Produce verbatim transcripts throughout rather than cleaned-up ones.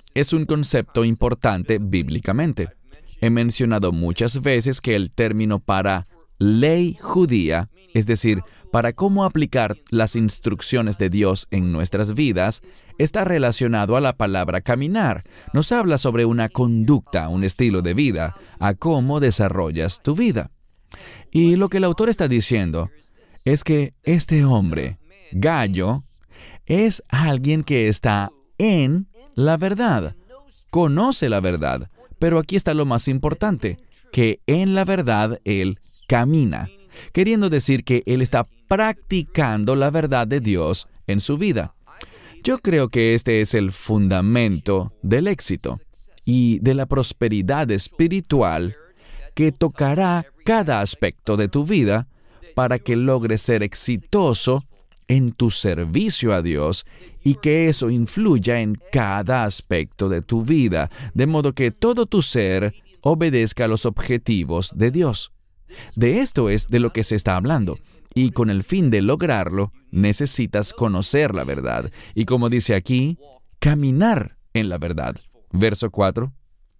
es un concepto importante bíblicamente. He mencionado muchas veces que el término para ley judía, es decir, para cómo aplicar las instrucciones de Dios en nuestras vidas, está relacionado a la palabra caminar. Nos habla sobre una conducta, un estilo de vida, a cómo desarrollas tu vida. Y lo que el autor está diciendo es que este hombre, Gallo, es alguien que está en la verdad, conoce la verdad, pero aquí está lo más importante, que en la verdad él camina, queriendo decir que él está practicando la verdad de Dios en su vida. Yo creo que este es el fundamento del éxito y de la prosperidad espiritual que tocará cada aspecto de tu vida para que logres ser exitoso en tu servicio a Dios y que eso influya en cada aspecto de tu vida, de modo que todo tu ser obedezca a los objetivos de Dios. De esto es de lo que se está hablando, y con el fin de lograrlo, necesitas conocer la verdad, y como dice aquí, caminar en la verdad. Verso cuatro.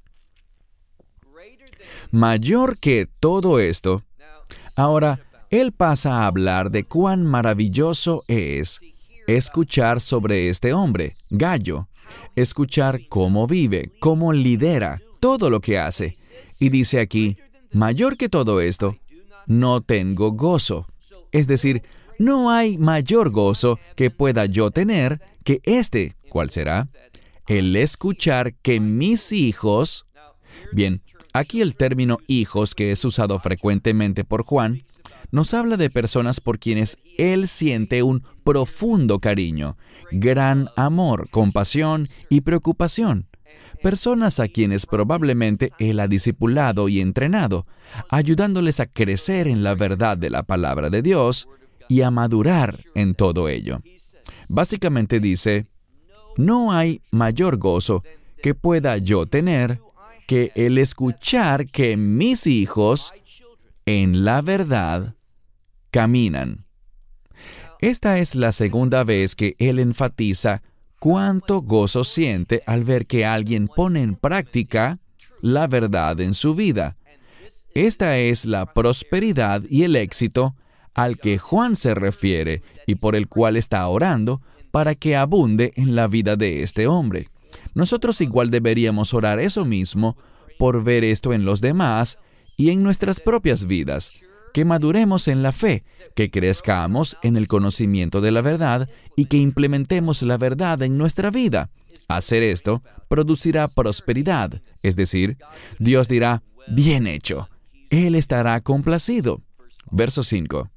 Mayor que todo esto. Ahora, él pasa a hablar de cuán maravilloso es escuchar sobre este hombre, Gallo, escuchar cómo vive, cómo lidera, todo lo que hace. Y dice aquí, mayor que todo esto, no tengo gozo. Es decir, no hay mayor gozo que pueda yo tener que este. ¿Cuál será? El escuchar que mis hijos... Bien, aquí el término hijos, que es usado frecuentemente por Juan, nos habla de personas por quienes él siente un profundo cariño, gran amor, compasión y preocupación. Personas a quienes probablemente él ha discipulado y entrenado, ayudándoles a crecer en la verdad de la palabra de Dios y a madurar en todo ello. Básicamente dice, no hay mayor gozo que pueda yo tener que el escuchar que mis hijos en la verdad caminan. Esta es la segunda vez que él enfatiza cuánto gozo siente al ver que alguien pone en práctica la verdad en su vida. Esta es la prosperidad y el éxito al que Juan se refiere y por el cual está orando para que abunde en la vida de este hombre. Nosotros igual deberíamos orar eso mismo por ver esto en los demás y en nuestras propias vidas, que maduremos en la fe, que crezcamos en el conocimiento de la verdad y que implementemos la verdad en nuestra vida. Hacer esto producirá prosperidad, es decir, Dios dirá, bien hecho, Él estará complacido. Verso cinco.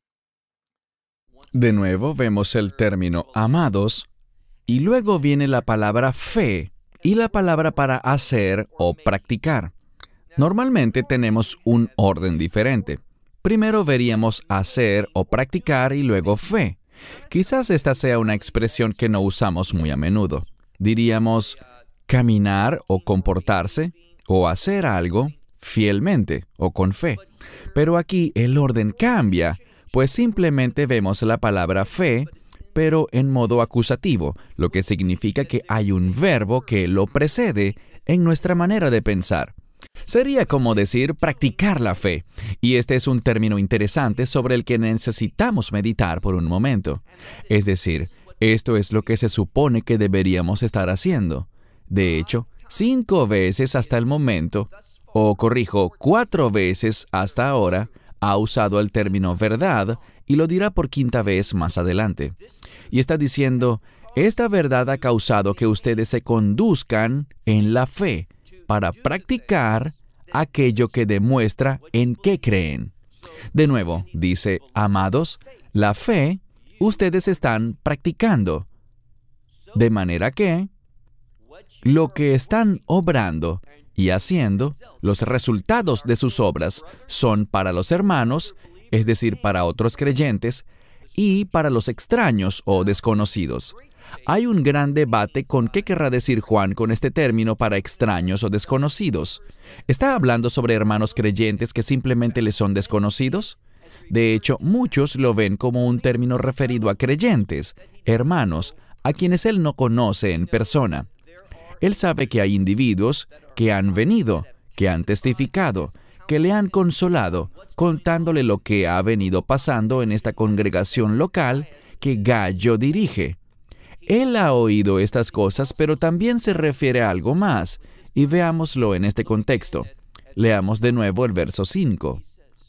De nuevo vemos el término amados, y luego viene la palabra fe y la palabra para hacer o practicar. Normalmente tenemos un orden diferente. Primero veríamos hacer o practicar y luego fe. Quizás esta sea una expresión que no usamos muy a menudo. Diríamos caminar o comportarse o hacer algo fielmente o con fe. Pero aquí el orden cambia, pues simplemente vemos la palabra fe, pero en modo acusativo, lo que significa que hay un verbo que lo precede en nuestra manera de pensar. Sería como decir practicar la fe, y este es un término interesante sobre el que necesitamos meditar por un momento. Es decir, esto es lo que se supone que deberíamos estar haciendo. De hecho, cinco veces hasta el momento, o corrijo, cuatro veces hasta ahora, ha usado el término verdad y lo dirá por quinta vez más adelante. Y está diciendo, esta verdad ha causado que ustedes se conduzcan en la fe para practicar aquello que demuestra en qué creen. De nuevo, dice, amados, la fe ustedes están practicando. De manera que lo que están obrando y haciendo, los resultados de sus obras son para los hermanos, es decir, para otros creyentes, y para los extraños o desconocidos. Hay un gran debate con qué querrá decir Juan con este término para extraños o desconocidos. ¿Está hablando sobre hermanos creyentes que simplemente les son desconocidos? De hecho, muchos lo ven como un término referido a creyentes, hermanos, a quienes él no conoce en persona. Él sabe que hay individuos que han venido, que han testificado, que le han consolado, contándole lo que ha venido pasando en esta congregación local que Gallo dirige. Él ha oído estas cosas, pero también se refiere a algo más, y veámoslo en este contexto. Leamos de nuevo el verso cinco.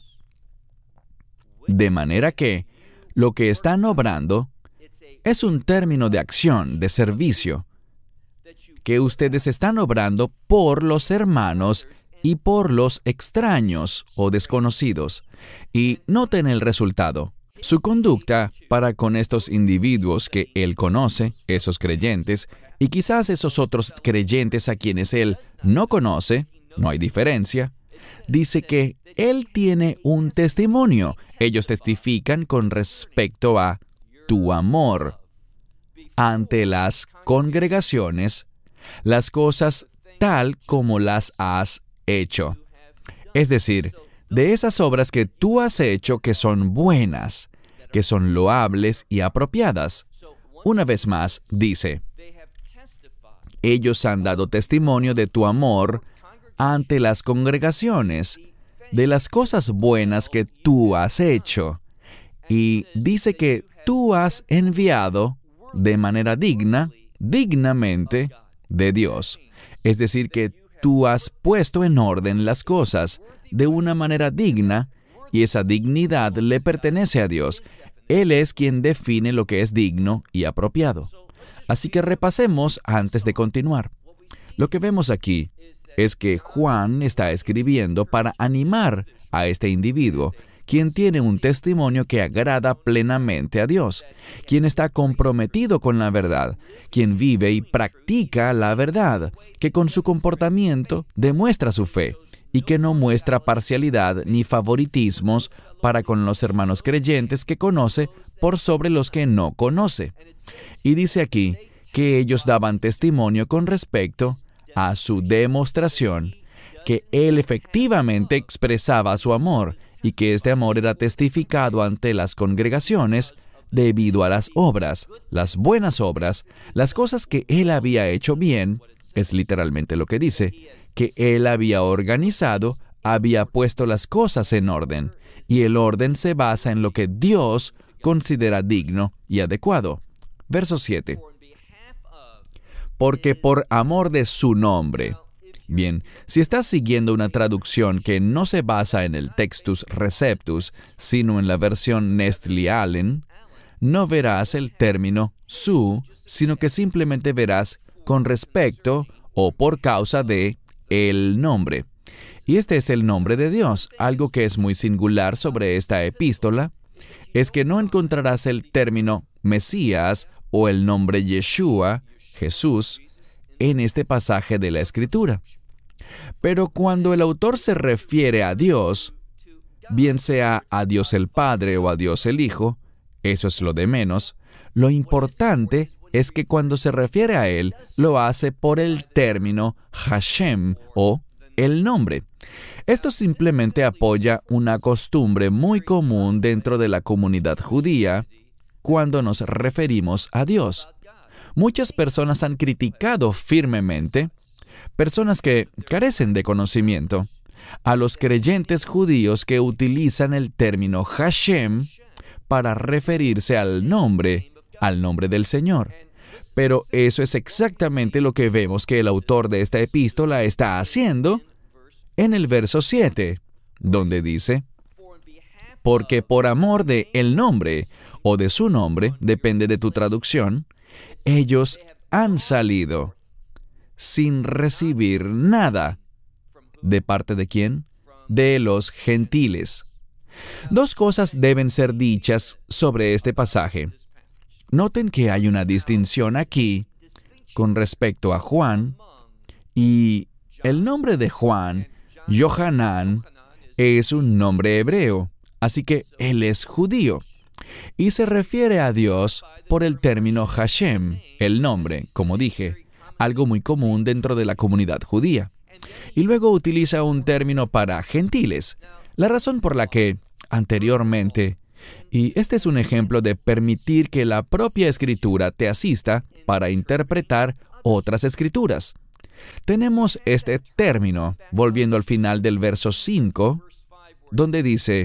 De manera que lo que están obrando es un término de acción, de servicio, que ustedes están obrando por los hermanos y por los extraños o desconocidos. Y noten el resultado. Su conducta para con estos individuos que él conoce, esos creyentes, y quizás esos otros creyentes a quienes él no conoce, no hay diferencia, dice que él tiene un testimonio. Ellos testifican con respecto a tu amor ante las congregaciones, las cosas tal como las has hecho. Es decir, de esas obras que tú has hecho que son buenas, que son loables y apropiadas. Una vez más, dice, ellos han dado testimonio de tu amor ante las congregaciones, de las cosas buenas que tú has hecho. Y dice que tú has enviado de manera digna, dignamente, de Dios. Es decir, que tú has puesto en orden las cosas de una manera digna, y esa dignidad le pertenece a Dios. Él es quien define lo que es digno y apropiado. Así que repasemos antes de continuar. Lo que vemos aquí es que Juan está escribiendo para animar a este individuo, quien tiene un testimonio que agrada plenamente a Dios, quien está comprometido con la verdad, quien vive y practica la verdad, que con su comportamiento demuestra su fe y que no muestra parcialidad ni favoritismos para con los hermanos creyentes que conoce por sobre los que no conoce. Y dice aquí que ellos daban testimonio con respecto a su demostración, que él efectivamente expresaba su amor y que este amor era testificado ante las congregaciones debido a las obras, las buenas obras, las cosas que él había hecho bien, es literalmente lo que dice, que él había organizado, había puesto las cosas en orden, y el orden se basa en lo que Dios considera digno y adecuado. Verso siete. Porque por amor de su nombre. Bien, si estás siguiendo una traducción que no se basa en el Textus Receptus, sino en la versión Nestle Allen, no verás el término su, sino que simplemente verás con respecto o por causa de el nombre. Y este es el nombre de Dios. Algo que es muy singular sobre esta epístola es que no encontrarás el término Mesías o el nombre Yeshua, Jesús, en este pasaje de la Escritura. Pero cuando el autor se refiere a Dios, bien sea a Dios el Padre o a Dios el Hijo, eso es lo de menos, lo importante es que cuando se refiere a Él, lo hace por el término Hashem o el nombre. Esto simplemente apoya una costumbre muy común dentro de la comunidad judía cuando nos referimos a Dios. Muchas personas han criticado firmemente, personas que carecen de conocimiento, a los creyentes judíos que utilizan el término Hashem para referirse al nombre, al nombre del Señor. Pero eso es exactamente lo que vemos que el autor de esta epístola está haciendo en el verso siete, donde dice, porque por amor de el nombre, o de su nombre, depende de tu traducción, ellos han salido sin recibir nada. ¿De parte de quién? De los gentiles. Dos cosas deben ser dichas sobre este pasaje. Noten que hay una distinción aquí con respecto a Juan, y el nombre de Juan, Yohanan, es un nombre hebreo, así que él es judío, y se refiere a Dios por el término Hashem, el nombre, como dije, algo muy común dentro de la comunidad judía. Y luego utiliza un término para gentiles, la razón por la que, anteriormente, y este es un ejemplo de permitir que la propia Escritura te asista para interpretar otras Escrituras. tenemos este término, volviendo al final del verso cinco, donde dice,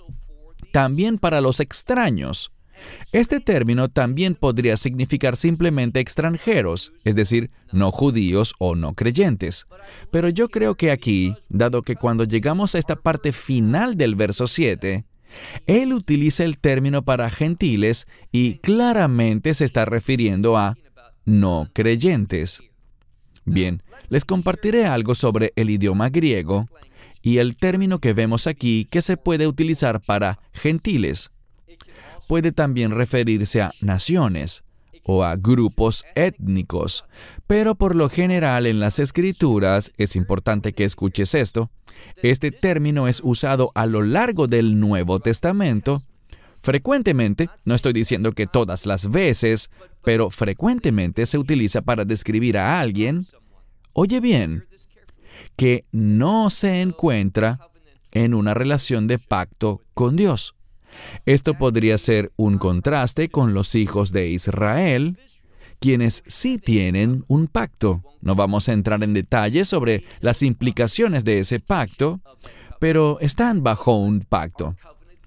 también para los extraños. Este término también podría significar simplemente extranjeros, es decir, no judíos o no creyentes. Pero yo creo que aquí, dado que cuando llegamos a esta parte final del verso siete, él utiliza el término para gentiles y claramente se está refiriendo a no creyentes. Bien, les compartiré algo sobre el idioma griego y el término que vemos aquí que se puede utilizar para gentiles. Puede también referirse a naciones o a grupos étnicos, pero por lo general en las Escrituras, es importante que escuches esto, este término es usado a lo largo del Nuevo Testamento. Frecuentemente, no estoy diciendo que todas las veces, pero frecuentemente se utiliza para describir a alguien, oye bien, que no se encuentra en una relación de pacto con Dios. Esto podría ser un contraste con los hijos de Israel, quienes sí tienen un pacto. No vamos a entrar en detalles sobre las implicaciones de ese pacto, pero están bajo un pacto.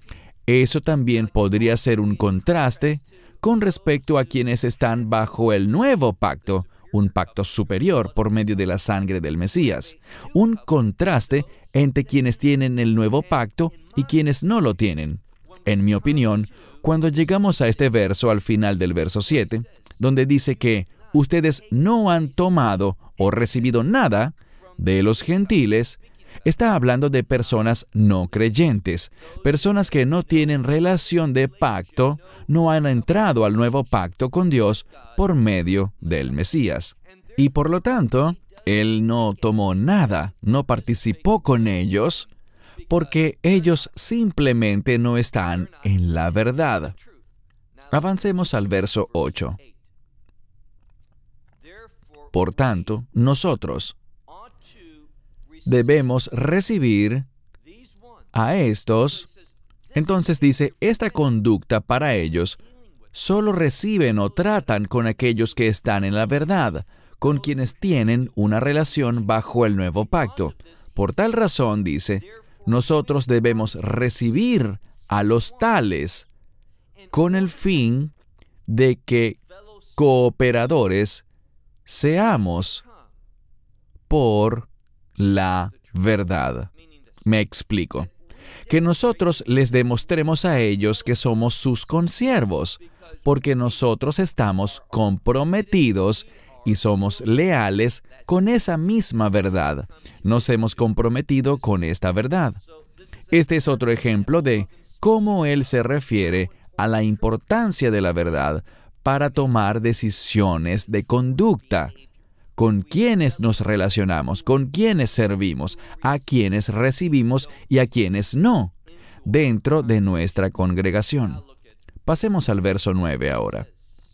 Eso también podría ser un contraste con respecto a quienes están bajo el nuevo pacto, un pacto superior por medio de la sangre del Mesías. Un contraste entre quienes tienen el nuevo pacto y quienes no lo tienen. En mi opinión, cuando llegamos a este verso al final del verso siete, donde dice que ustedes no han tomado o recibido nada de los gentiles, está hablando de personas no creyentes, personas que no tienen relación de pacto, no han entrado al nuevo pacto con Dios por medio del Mesías. Y por lo tanto, Él no tomó nada, no participó con ellos, porque ellos simplemente no están en la verdad. Avancemos al verso ocho. Por tanto, nosotros debemos recibir a estos. Entonces dice, esta conducta para ellos solo reciben o tratan con aquellos que están en la verdad, con quienes tienen una relación bajo el nuevo pacto. Por tal razón, dice, nosotros debemos recibir a los tales con el fin de que cooperadores seamos por la verdad. Me explico. Que nosotros les demostremos a ellos que somos sus consiervos, porque nosotros estamos comprometidos y somos leales con esa misma verdad. Nos hemos comprometido con esta verdad. Este es otro ejemplo de cómo él se refiere a la importancia de la verdad para tomar decisiones de conducta. Con quiénes nos relacionamos, con quiénes servimos, a quiénes recibimos y a quiénes no, dentro de nuestra congregación. Pasemos al verso nueve ahora.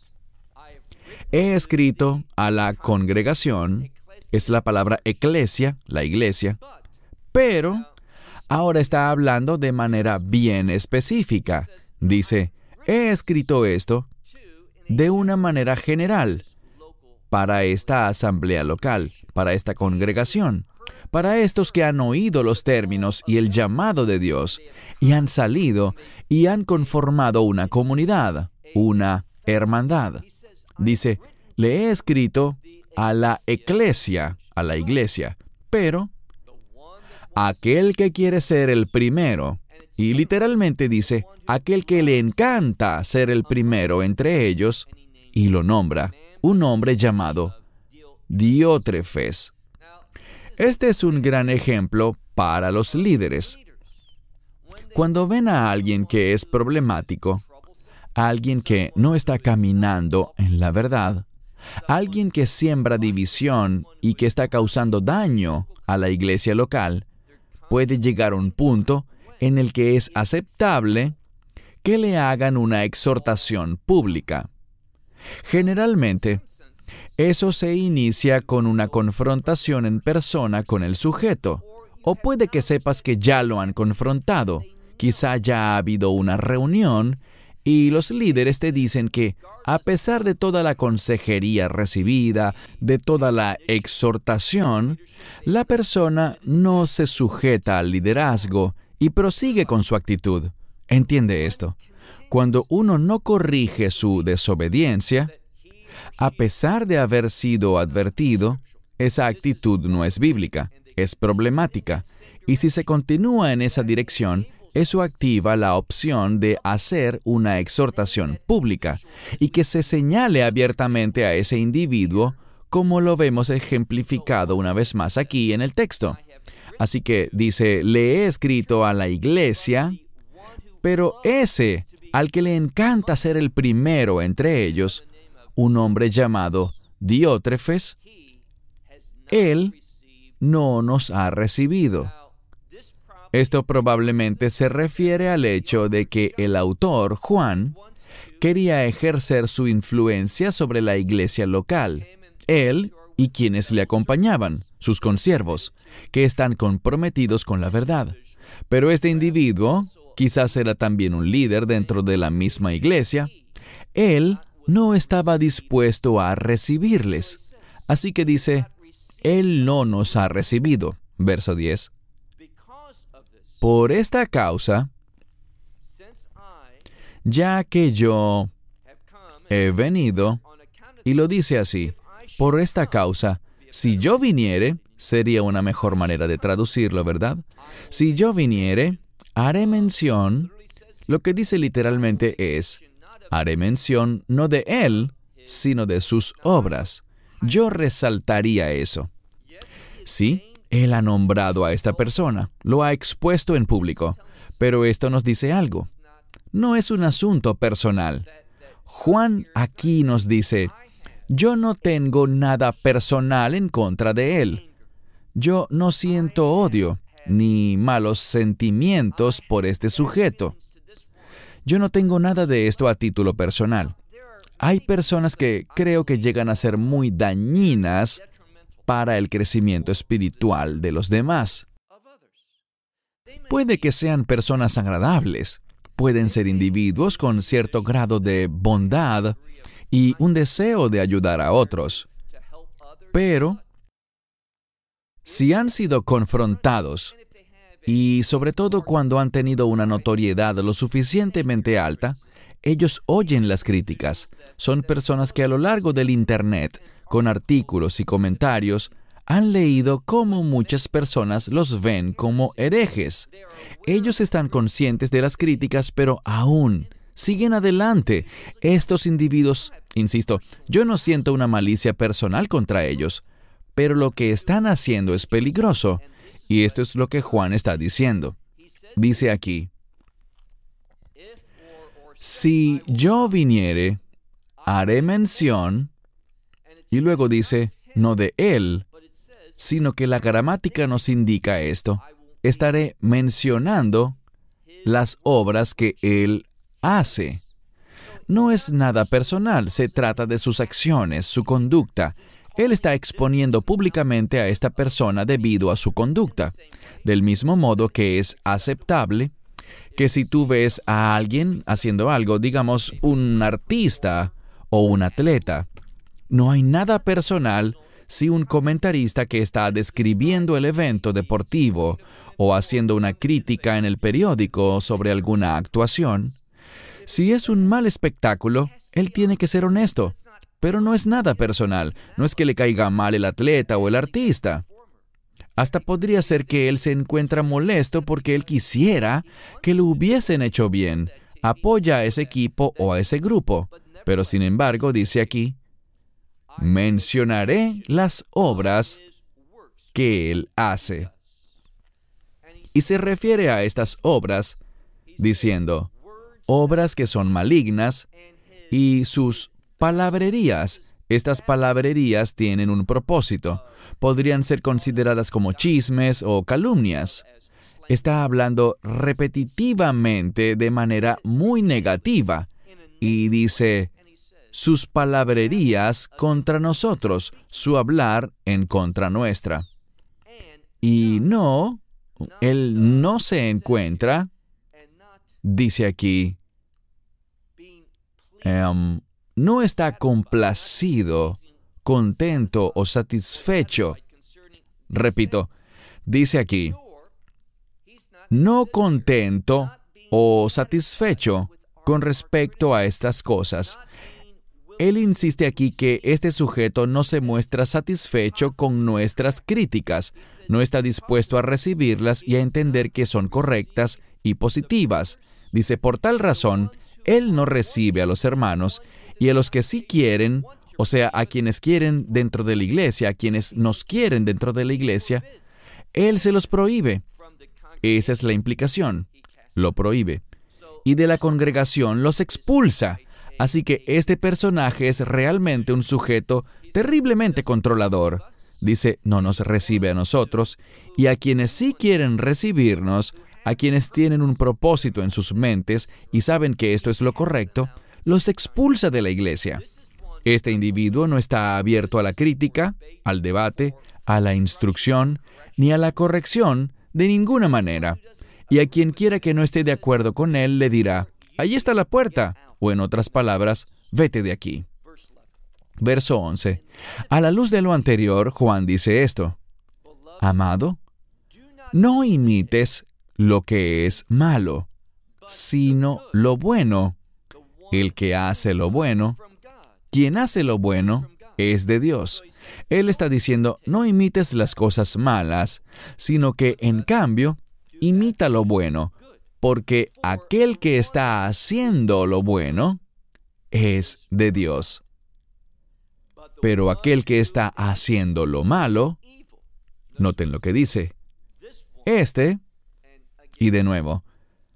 He escrito a la congregación, es la palabra eclesia, la iglesia, pero ahora está hablando de manera bien específica. Dice, he escrito esto de una manera general, para esta asamblea local, para esta congregación, para estos que han oído los términos y el llamado de Dios, y han salido y han conformado una comunidad, una hermandad. Dice, le he escrito a la eclesia, a la iglesia, pero aquel que quiere ser el primero, y literalmente dice, aquel que le encanta ser el primero entre ellos, y lo nombra, un hombre llamado Diótrefes. Este es un gran ejemplo para los líderes. Cuando ven a alguien que es problemático, a alguien que no está caminando en la verdad, a alguien que siembra división y que está causando daño a la iglesia local, puede llegar a un punto en el que es aceptable que le hagan una exhortación pública. Generalmente, eso se inicia con una confrontación en persona con el sujeto, o puede que sepas que ya lo han confrontado. Quizá ya ha habido una reunión Y los líderes te dicen que, a pesar de toda la consejería recibida, de toda la exhortación, la persona no se sujeta al liderazgo y prosigue con su actitud. ¿Entiende esto? Cuando uno no corrige su desobediencia, a pesar de haber sido advertido, esa actitud no es bíblica, es problemática. Y si se continúa en esa dirección, eso activa la opción de hacer una exhortación pública y que se señale abiertamente a ese individuo, como lo vemos ejemplificado una vez más aquí en el texto. Así que dice, le he escrito a la iglesia, pero ese, al que le encanta ser el primero entre ellos, un hombre llamado Diótrefes, él no nos ha recibido. Esto probablemente se refiere al hecho de que el autor, Juan, quería ejercer su influencia sobre la iglesia local. Él y quienes le acompañaban, sus consiervos, que están comprometidos con la verdad. Pero este individuo, quizás era también un líder dentro de la misma iglesia, él no estaba dispuesto a recibirles. Así que dice, él no nos ha recibido. Verso diez. Por esta causa, ya que yo he venido, y lo dice así, por esta causa, si yo viniere, sería una mejor manera de traducirlo, ¿verdad? Si yo viniere, haré mención, lo que dice literalmente es, haré mención no de él, sino de sus obras. Yo resaltaría eso. Sí, él ha nombrado a esta persona, lo ha expuesto en público, pero esto nos dice algo. No es un asunto personal. Juan aquí nos dice, yo no tengo nada personal en contra de él. Yo no siento odio ni malos sentimientos por este sujeto. Yo no tengo nada de esto a título personal. Hay personas que creo que llegan a ser muy dañinas para el crecimiento espiritual de los demás. Puede que sean personas agradables, pueden ser individuos con cierto grado de bondad y un deseo de ayudar a otros. Pero, si han sido confrontados, y sobre todo cuando han tenido una notoriedad lo suficientemente alta, ellos oyen las críticas. Son personas que a lo largo del Internet, con artículos y comentarios, han leído cómo muchas personas los ven como herejes. Ellos están conscientes de las críticas, pero aún siguen adelante. Estos individuos, insisto, yo no siento una malicia personal contra ellos, pero lo que están haciendo es peligroso, y esto es lo que Juan está diciendo. Dice aquí, si yo viniere, haré mención, y luego dice, no de él, sino que la gramática nos indica esto. Estaré mencionando las obras que él hace. No es nada personal, se trata de sus acciones, su conducta. Él está exponiendo públicamente a esta persona debido a su conducta. Del mismo modo que es aceptable que si tú ves a alguien haciendo algo, digamos un artista o un atleta, no hay nada personal si un comentarista que está describiendo el evento deportivo o haciendo una crítica en el periódico sobre alguna actuación, si es un mal espectáculo, él tiene que ser honesto. Pero no es nada personal, no es que le caiga mal el atleta o el artista. Hasta podría ser que él se encuentra molesto porque él quisiera que lo hubiesen hecho bien, apoya a ese equipo o a ese grupo. Pero sin embargo, dice aquí, mencionaré las obras que él hace. Y se refiere a estas obras diciendo, obras que son malignas y sus palabrerías. Estas palabrerías tienen un propósito. Podrían ser consideradas como chismes o calumnias. Está hablando repetitivamente de manera muy negativa y dice, sus palabrerías contra nosotros, su hablar en contra nuestra. Y no, él no se encuentra, dice aquí, um, no está complacido, contento o satisfecho. Repito, dice aquí, no contento o satisfecho con respecto a estas cosas. Él insiste aquí que este sujeto no se muestra satisfecho con nuestras críticas, no está dispuesto a recibirlas y a entender que son correctas y positivas. Dice, por tal razón, él no recibe a los hermanos y a los que sí quieren, o sea, a quienes quieren dentro de la iglesia, a quienes nos quieren dentro de la iglesia, él se los prohíbe. Esa es la implicación. Lo prohíbe. Y de la congregación los expulsa. Así que este personaje es realmente un sujeto terriblemente controlador. Dice, no nos recibe a nosotros, y a quienes sí quieren recibirnos, a quienes tienen un propósito en sus mentes y saben que esto es lo correcto, los expulsa de la iglesia. Este individuo no está abierto a la crítica, al debate, a la instrucción, ni a la corrección de ninguna manera. Y a quien quiera que no esté de acuerdo con él, le dirá, ahí está la puerta, o en otras palabras, vete de aquí. Verso once. A la luz de lo anterior, Juan dice esto, amado, no imites lo que es malo, sino lo bueno. El que hace lo bueno, quien hace lo bueno, es de Dios. Él está diciendo, no imites las cosas malas, sino que, en cambio, imita lo bueno, porque aquel que está haciendo lo bueno es de Dios. Pero aquel que está haciendo lo malo, noten lo que dice, este, y de nuevo,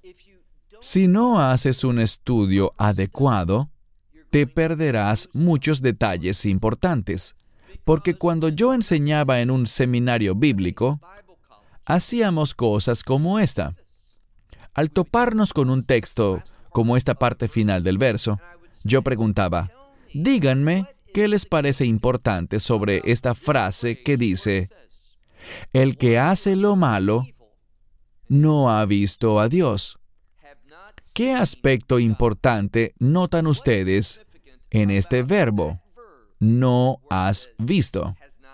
si no haces un estudio adecuado, te perderás muchos detalles importantes, porque cuando yo enseñaba en un seminario bíblico, hacíamos cosas como esta. Al toparnos con un texto, como esta parte final del verso, yo preguntaba, díganme qué les parece importante sobre esta frase que dice, el que hace lo malo no ha visto a Dios. ¿Qué aspecto importante notan ustedes en este verbo? No has visto.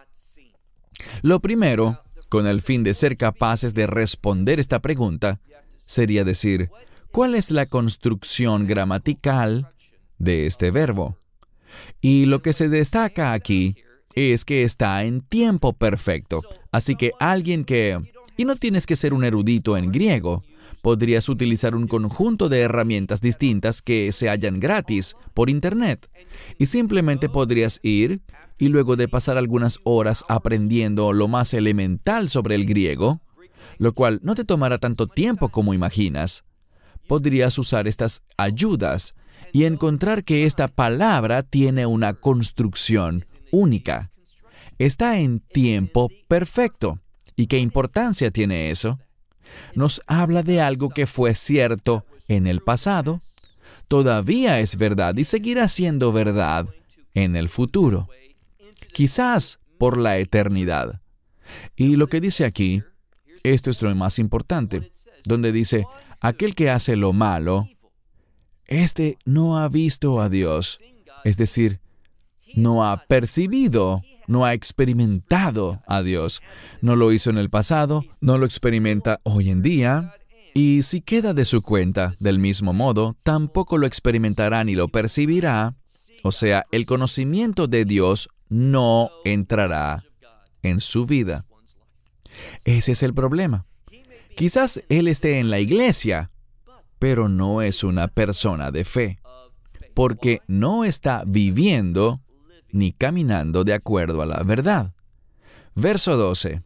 Lo primero, con el fin de ser capaces de responder esta pregunta, sería decir, ¿cuál es la construcción gramatical de este verbo? Y lo que se destaca aquí es que está en tiempo perfecto. Así que alguien que... Y no tienes que ser un erudito en griego. Podrías utilizar un conjunto de herramientas distintas que se hallan gratis por Internet. Y simplemente podrías ir, y luego de pasar algunas horas aprendiendo lo más elemental sobre el griego, lo cual no te tomará tanto tiempo como imaginas, podrías usar estas ayudas y encontrar que esta palabra tiene una construcción única. Está en tiempo perfecto. ¿Y qué importancia tiene eso? Nos habla de algo que fue cierto en el pasado, todavía es verdad y seguirá siendo verdad en el futuro, quizás por la eternidad. Y lo que dice aquí, esto es lo más importante, donde dice, aquel que hace lo malo, este no ha visto a Dios, es decir, no ha percibido, no ha experimentado a Dios. No lo hizo en el pasado, no lo experimenta hoy en día, y si queda de su cuenta, del mismo modo, tampoco lo experimentará ni lo percibirá. O sea, el conocimiento de Dios no entrará en su vida. Ese es el problema. Quizás él esté en la iglesia, pero no es una persona de fe, porque no está viviendo ni caminando de acuerdo a la verdad. Verso doce.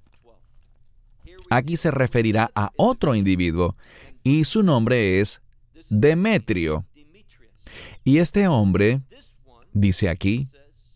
Aquí se referirá a otro individuo, y su nombre es Demetrio. Y este hombre, dice aquí,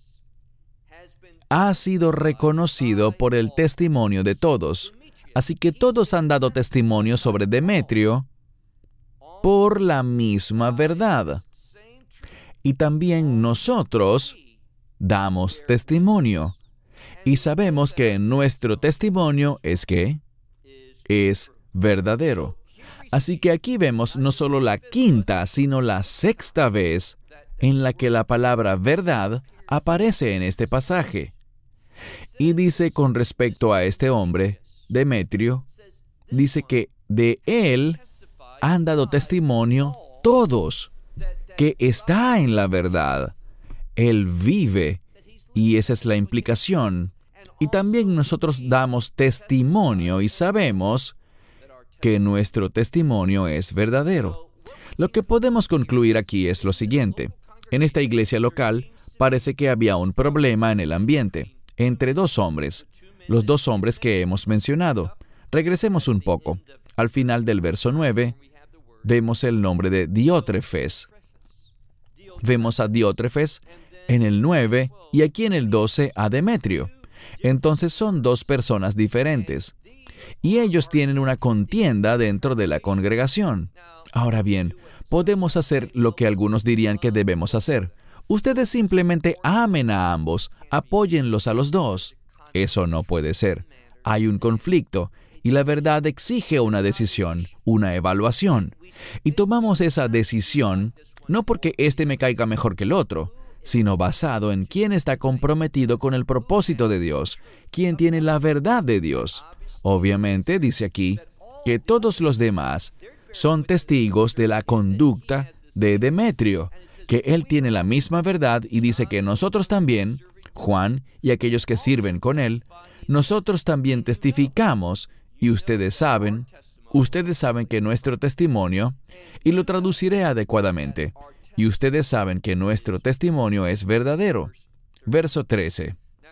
ha sido reconocido por el testimonio de todos. Así que todos han dado testimonio sobre Demetrio por la misma verdad. Y también nosotros damos testimonio. Y sabemos que nuestro testimonio es que es verdadero. Así que aquí vemos no solo la quinta, sino la sexta vez en la que la palabra verdad aparece en este pasaje. Y dice con respecto a este hombre, Demetrio, dice que de él han dado testimonio todos, que está en la verdad. Él vive, y esa es la implicación. Y también nosotros damos testimonio y sabemos que nuestro testimonio es verdadero. Lo que podemos concluir aquí es lo siguiente. En esta iglesia local parece que había un problema en el ambiente entre dos hombres, los dos hombres que hemos mencionado. Regresemos un poco. Al final del verso nueve, vemos el nombre de Diótrefes. Vemos a Diótrefes en el nueve y aquí en el doce a Demetrio. Entonces son dos personas diferentes. Y ellos tienen una contienda dentro de la congregación. Ahora bien, podemos hacer lo que algunos dirían que debemos hacer. Ustedes simplemente amen a ambos, apóyenlos a los dos. Eso no puede ser. Hay un conflicto, y la verdad exige una decisión, una evaluación. Y tomamos esa decisión no porque éste me caiga mejor que el otro, sino basado en quién está comprometido con el propósito de Dios, quién tiene la verdad de Dios. Obviamente, dice aquí, que todos los demás son testigos de la conducta de Demetrio, que él tiene la misma verdad y dice que nosotros también, Juan y aquellos que sirven con él, nosotros también testificamos, y ustedes saben, ustedes saben que nuestro testimonio, y lo traduciré adecuadamente, y ustedes saben que nuestro testimonio es verdadero. Verso trece.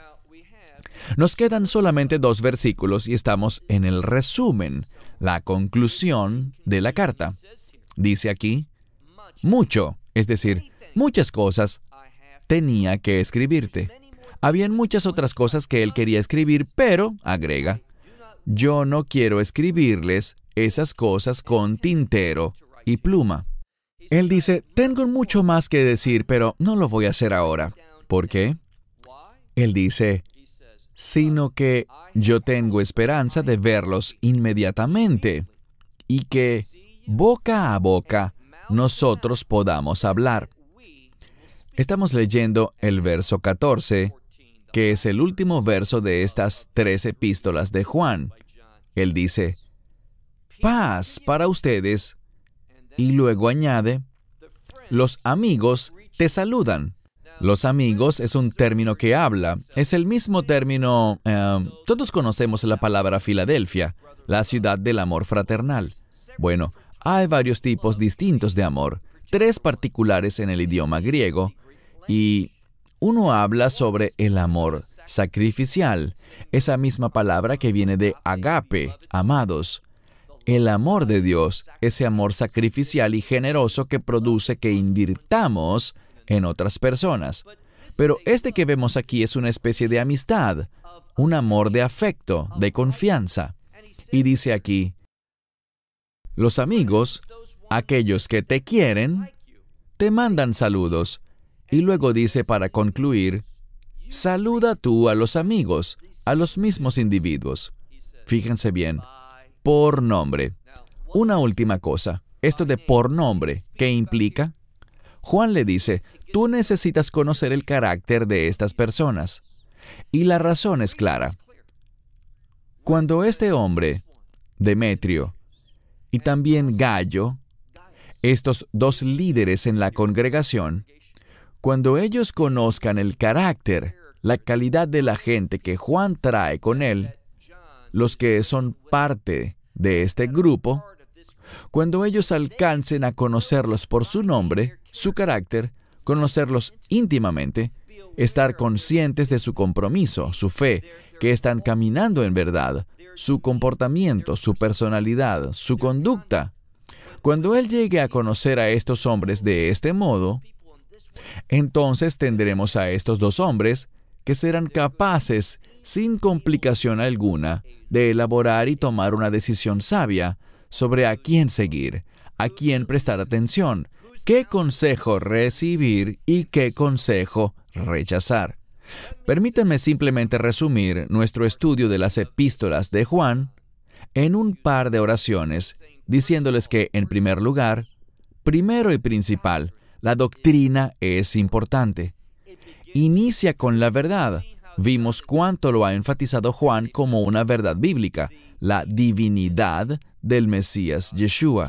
Nos quedan solamente dos versículos y estamos en el resumen, la conclusión de la carta. Dice aquí, mucho, es decir, muchas cosas tenía que escribirte. Habían muchas otras cosas que él quería escribir, pero, agrega, yo no quiero escribirles esas cosas con tintero y pluma. Él dice, tengo mucho más que decir, pero no lo voy a hacer ahora. ¿Por qué? Él dice, sino que yo tengo esperanza de verlos inmediatamente y que boca a boca nosotros podamos hablar. Estamos leyendo el verso catorce, que es el último verso de estas tres epístolas de Juan. Él dice, paz para ustedes, y luego añade, los amigos te saludan. Los amigos es un término que habla, es el mismo término, eh, todos conocemos la palabra Filadelfia, la ciudad del amor fraternal. Bueno, hay varios tipos distintos de amor, tres particulares en el idioma griego, y uno habla sobre el amor sacrificial, esa misma palabra que viene de agape, amados. El amor de Dios, ese amor sacrificial y generoso que produce que invirtamos en otras personas. Pero este que vemos aquí es una especie de amistad, un amor de afecto, de confianza. Y dice aquí, los amigos, aquellos que te quieren, te mandan saludos. Y luego dice para concluir, saluda tú a los amigos, a los mismos individuos. Fíjense bien, por nombre. Una última cosa, esto de por nombre, ¿qué implica? Juan le dice, tú necesitas conocer el carácter de estas personas. Y la razón es clara. Cuando este hombre, Demetrio, y también Gallo, estos dos líderes en la congregación, cuando ellos conozcan el carácter, la calidad de la gente que Juan trae con él, los que son parte de este grupo, cuando ellos alcancen a conocerlos por su nombre, su carácter, conocerlos íntimamente, estar conscientes de su compromiso, su fe, que están caminando en verdad, su comportamiento, su personalidad, su conducta. Cuando él llegue a conocer a estos hombres de este modo, entonces tendremos a estos dos hombres que serán capaces, sin complicación alguna, de elaborar y tomar una decisión sabia sobre a quién seguir, a quién prestar atención, qué consejo recibir y qué consejo rechazar. Permítanme simplemente resumir nuestro estudio de las epístolas de Juan en un par de oraciones, diciéndoles que, en primer lugar, primero y principal, La doctrina es importante. Inicia con la verdad. Vimos cuánto lo ha enfatizado Juan como una verdad bíblica, la divinidad del Mesías Yeshua.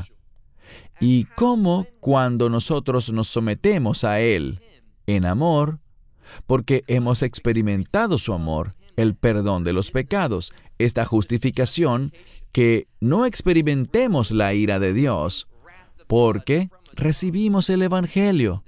Y cómo cuando nosotros nos sometemos a Él en amor, porque hemos experimentado su amor, el perdón de los pecados, esta justificación, que no experimentemos la ira de Dios, porque recibimos el Evangelio.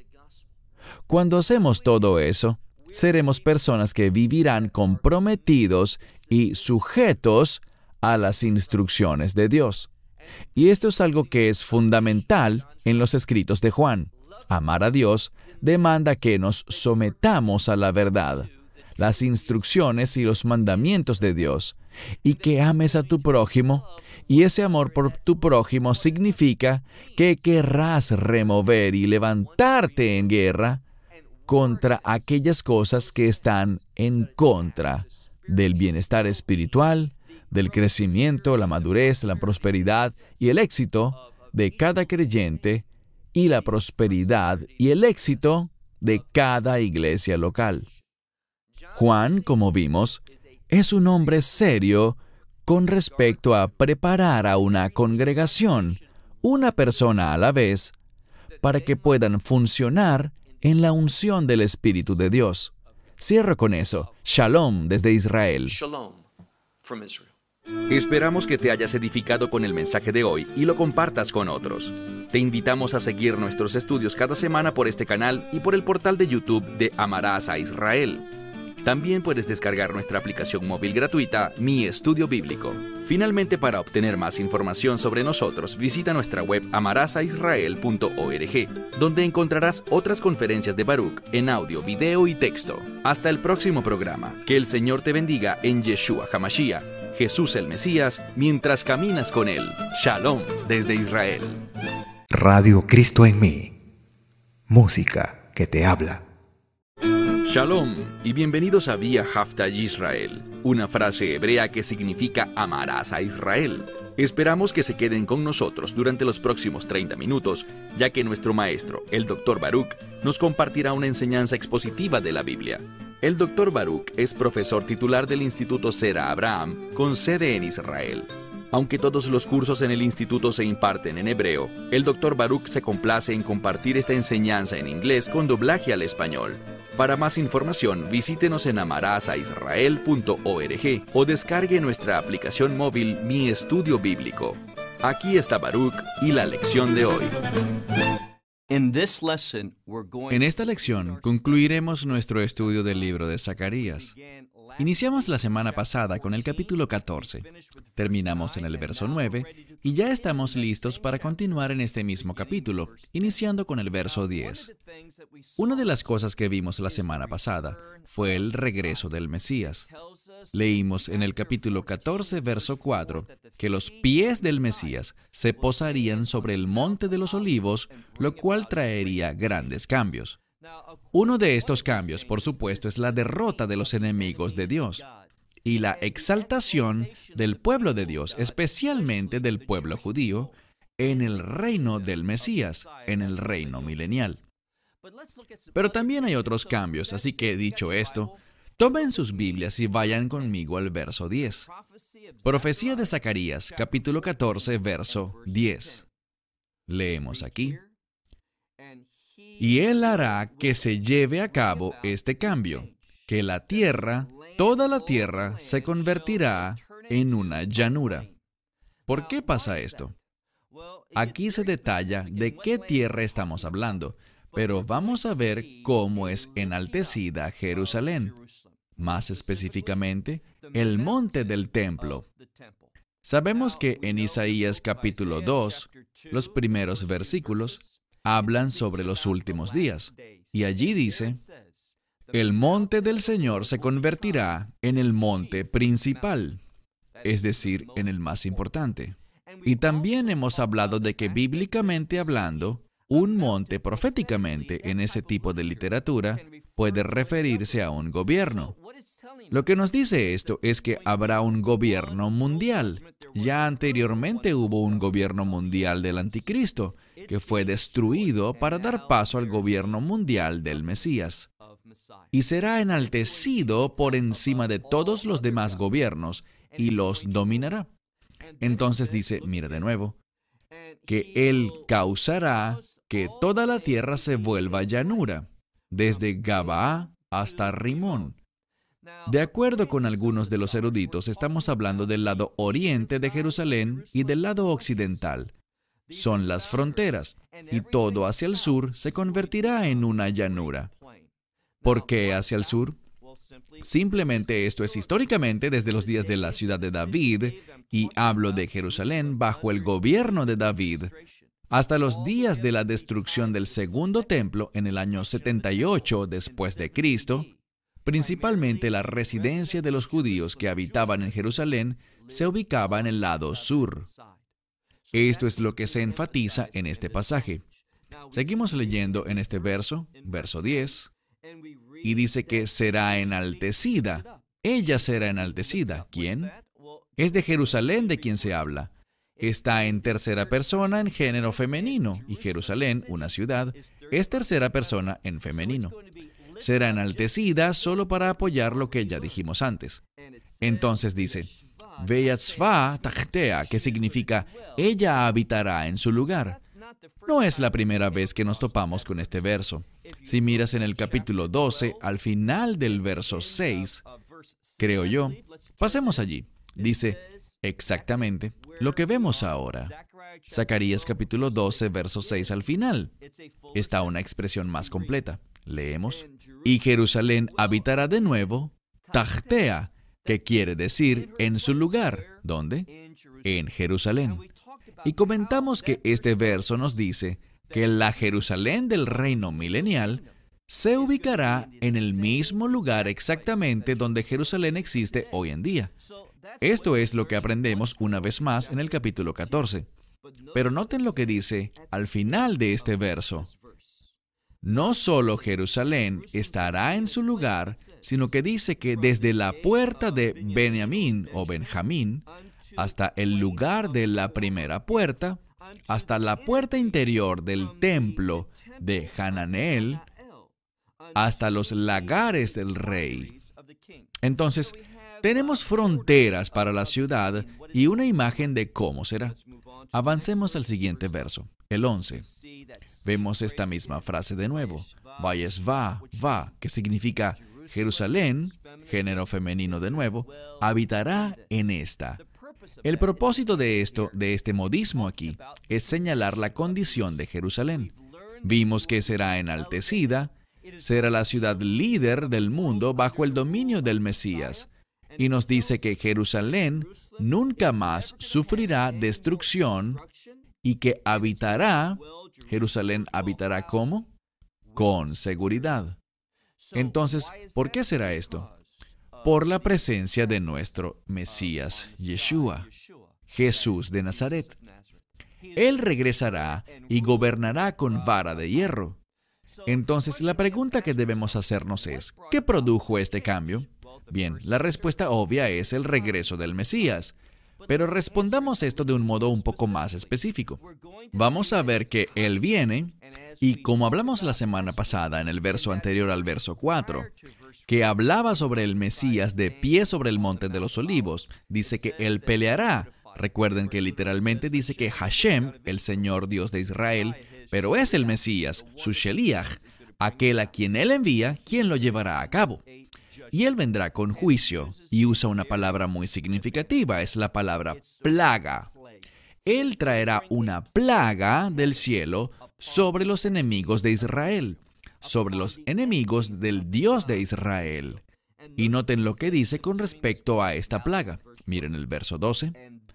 Cuando hacemos todo eso, seremos personas que vivirán comprometidos y sujetos a las instrucciones de Dios. Y esto es algo que es fundamental en los escritos de Juan. Amar a Dios demanda que nos sometamos a la verdad, las instrucciones y los mandamientos de Dios, y que ames a tu prójimo, y ese amor por tu prójimo significa que querrás remover y levantarte en guerra contra aquellas cosas que están en contra del bienestar espiritual, del crecimiento, la madurez, la prosperidad y el éxito de cada creyente y la prosperidad y el éxito de cada iglesia local. Juan, como vimos, es un hombre serio con respecto a preparar a una congregación, una persona a la vez, para que puedan funcionar en la unción del Espíritu de Dios. Cierro con eso. Shalom desde Israel. Shalom from Israel. Esperamos que te hayas edificado con el mensaje de hoy y lo compartas con otros. Te invitamos a seguir nuestros estudios cada semana por este canal y por el portal de YouTube de Amarás a Israel. También puedes descargar nuestra aplicación móvil gratuita, Mi Estudio Bíblico. Finalmente, para obtener más información sobre nosotros, visita nuestra web amarás a israel punto org, donde encontrarás otras conferencias de Baruch en audio, video y texto. Hasta el próximo programa. Que el Señor te bendiga en Yeshua HaMashiach, Jesús el Mesías, mientras caminas con Él. Shalom desde Israel. Radio Cristo en mí. Música que te habla. Shalom y bienvenidos a Vía Haftaj Israel, una frase hebrea que significa amarás a Israel. Esperamos que se queden con nosotros durante los próximos treinta minutos, ya que nuestro maestro, el doctor Baruch, nos compartirá una enseñanza expositiva de la Biblia. El doctor Baruch es profesor titular del Instituto Sera Abraham, con sede en Israel. Aunque todos los cursos en el instituto se imparten en hebreo, el doctor Baruch se complace en compartir esta enseñanza en inglés con doblaje al español. Para más información, visítenos en amarás a israel punto org o descargue nuestra aplicación móvil Mi Estudio Bíblico. Aquí está Baruch y la lección de hoy. En esta lección concluiremos nuestro estudio del libro de Zacarías. Iniciamos la semana pasada con el capítulo catorce, terminamos en el verso nueve y ya estamos listos para continuar en este mismo capítulo, iniciando con el verso diez. Una de las cosas que vimos la semana pasada fue el regreso del Mesías. Leímos en el capítulo catorce, verso cuatro, que los pies del Mesías se posarían sobre el monte de los olivos, lo cual traería grandes cambios. Uno de estos cambios, por supuesto, es la derrota de los enemigos de Dios y la exaltación del pueblo de Dios, especialmente del pueblo judío, en el reino del Mesías, en el reino milenial. Pero también hay otros cambios, así que, dicho esto, tomen sus Biblias y vayan conmigo al verso diez. Profecía de Zacarías, capítulo catorce, verso diez. Leemos aquí. Y Él hará que se lleve a cabo este cambio, que la tierra, toda la tierra, se convertirá en una llanura. ¿Por qué pasa esto? Aquí se detalla de qué tierra estamos hablando, pero vamos a ver cómo es enaltecida Jerusalén. Más específicamente, el monte del templo. Sabemos que en Isaías capítulo dos, los primeros versículos, hablan sobre los últimos días. Y allí dice, el monte del Señor se convertirá en el monte principal, es decir, en el más importante. Y también hemos hablado de que bíblicamente hablando, un monte proféticamente en ese tipo de literatura puede referirse a un gobierno. Lo que nos dice esto es que habrá un gobierno mundial. Ya anteriormente hubo un gobierno mundial del anticristo, que fue destruido para dar paso al gobierno mundial del Mesías. Y será enaltecido por encima de todos los demás gobiernos y los dominará. Entonces dice, mira de nuevo, que Él causará que toda la tierra se vuelva llanura, desde Gabaa hasta Rimón. De acuerdo con algunos de los eruditos, estamos hablando del lado oriente de Jerusalén y del lado occidental. Son las fronteras, y todo hacia el sur se convertirá en una llanura. ¿Por qué hacia el sur? Simplemente esto es históricamente desde los días de la ciudad de David, y hablo de Jerusalén bajo el gobierno de David, hasta los días de la destrucción del segundo templo en el año setenta y ocho después de Cristo. Principalmente la residencia de los judíos que habitaban en Jerusalén se ubicaba en el lado sur. Esto es lo que se enfatiza en este pasaje. Seguimos leyendo en este verso, verso diez, y dice que será enaltecida. Ella será enaltecida. ¿Quién? Es de Jerusalén de quien se habla. Está en tercera persona en género femenino, y Jerusalén, una ciudad, es tercera persona en femenino. Será enaltecida solo para apoyar lo que ya dijimos antes. Entonces dice, Veyatzva Tachtea, que significa, ella habitará en su lugar. No es la primera vez que nos topamos con este verso. Si miras en el capítulo doce, al final del verso seis, creo yo, pasemos allí. Dice exactamente lo que vemos ahora. Zacarías capítulo doce, verso seis al final. Está una expresión más completa. Leemos, y Jerusalén habitará de nuevo, Tachtea, que quiere decir en su lugar. ¿Dónde? En Jerusalén. Y comentamos que este verso nos dice que la Jerusalén del reino milenial se ubicará en el mismo lugar exactamente donde Jerusalén existe hoy en día. Esto es lo que aprendemos una vez más en el capítulo catorce. Pero noten lo que dice al final de este verso. No solo Jerusalén estará en su lugar, sino que dice que desde la puerta de Benjamín o Benjamín hasta el lugar de la primera puerta, hasta la puerta interior del templo de Hananeel, hasta los lagares del rey. Entonces, tenemos fronteras para la ciudad y una imagen de cómo será. Avancemos al siguiente verso, el once. Vemos esta misma frase de nuevo. Vayesva, va, que significa Jerusalén, género femenino de nuevo, habitará en esta. El propósito de esto, de este modismo aquí, es señalar la condición de Jerusalén. Vimos que será enaltecida, será la ciudad líder del mundo bajo el dominio del Mesías. Y nos dice que Jerusalén nunca más sufrirá destrucción y que habitará, Jerusalén habitará ¿cómo? Con seguridad. Entonces, ¿por qué será esto? Por la presencia de nuestro Mesías, Yeshua, Jesús de Nazaret. Él regresará y gobernará con vara de hierro. Entonces, la pregunta que debemos hacernos es, ¿qué produjo este cambio? Bien, la respuesta obvia es el regreso del Mesías. Pero respondamos esto de un modo un poco más específico. Vamos a ver que Él viene, y como hablamos la semana pasada en el verso anterior al verso cuatro, que hablaba sobre el Mesías de pie sobre el monte de los olivos, dice que Él peleará. Recuerden que literalmente dice que Hashem, el Señor Dios de Israel, pero es el Mesías, su Sheliach, aquel a quien Él envía, quien lo llevará a cabo. Y Él vendrá con juicio, y usa una palabra muy significativa, es la palabra plaga. Él traerá una plaga del cielo sobre los enemigos de Israel, sobre los enemigos del Dios de Israel. Y noten lo que dice con respecto a esta plaga. Miren el verso doce.